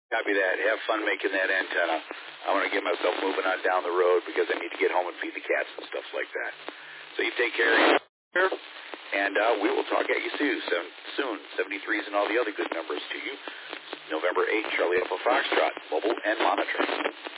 Copy that. Have fun making that antenna. I'm going to get myself moving on down the road because I need to get home and feed the cats and stuff like that. So you take care of yourself, and we will talk at you soon. 73s and all the other good numbers to you. November 8th, Charlie Alpha Foxtrot, mobile and monitoring.